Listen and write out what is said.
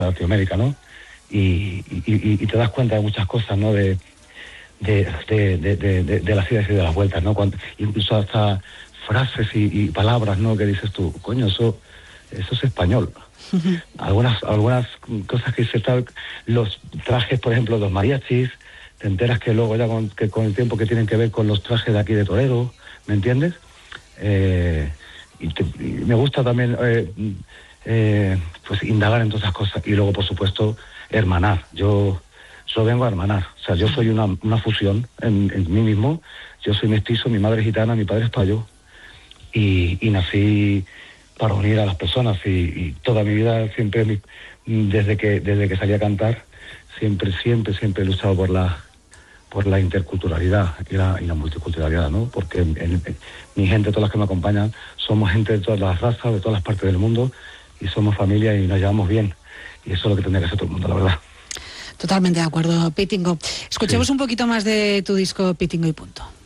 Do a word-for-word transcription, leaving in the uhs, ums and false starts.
Latinoamérica, ¿no? Y, y, y te das cuenta de muchas cosas, ¿no? De, de, de, de, de, de, de las idas y de las vueltas, ¿no? Cuando, incluso hasta frases y, y palabras, ¿no? Que dices tú, coño, eso, eso es español. Uh-huh. Algunas, algunas cosas que dice tal, los trajes, por ejemplo, de los mariachis, te enteras que luego ya con, que con el tiempo que tienen que ver con los trajes de aquí de Toledo, ¿me entiendes? Eh, y, te, y me gusta también eh, eh, pues indagar en todas esas cosas y luego, por supuesto, hermanar. Yo, yo vengo a hermanar, o sea, yo soy una, una fusión en, en mí mismo. Yo soy mestizo, mi madre es gitana, mi padre es payo y, y nací para unir a las personas y, y toda mi vida siempre, desde que desde que salí a cantar, siempre, siempre, siempre he luchado por la por la interculturalidad y la, y la multiculturalidad, ¿no? Porque en, en, en, mi gente, todas las que me acompañan, somos gente de todas las razas, de todas las partes del mundo y somos familia y nos llevamos bien. Y eso es lo que tendría que hacer todo el mundo, la verdad. Totalmente de acuerdo, Pitingo. Escuchemos sí. un poquito más de tu disco Pitingo y punto.